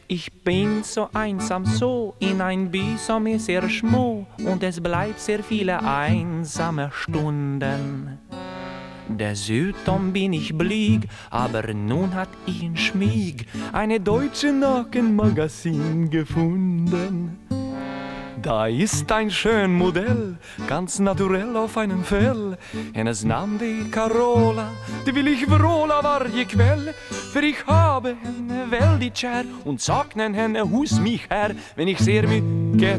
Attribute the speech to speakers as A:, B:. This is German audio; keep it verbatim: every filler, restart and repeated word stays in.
A: Ich bin so einsam so in ein By som är sehr små und es bleibt sehr viele einsame Stunden. Dessutom bin ich blyg, aber nun hat ich in Schmieg eine deutsche Nakenmagasin gefunden. Da ist ein schön Modell, ganz naturell auf einem Fell. Hennes Namn är Carola, det vill ich vråla varje kväll. För ich habe henne väldigt kär und saknar henne hos mich här. Men ich ser mycket